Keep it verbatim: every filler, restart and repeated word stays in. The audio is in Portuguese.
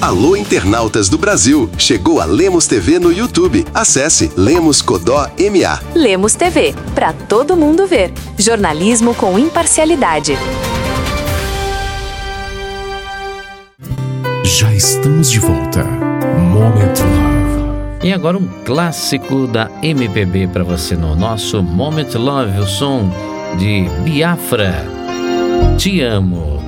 Alô, internautas do Brasil! Chegou a Lemos T V no YouTube. Acesse Lemos Codó M A. Lemos T V, para todo mundo ver. Jornalismo com imparcialidade. Já estamos de volta. Moment Love. E agora um clássico da M P B para você no nosso Moment Love, o som de Biafra. Te amo.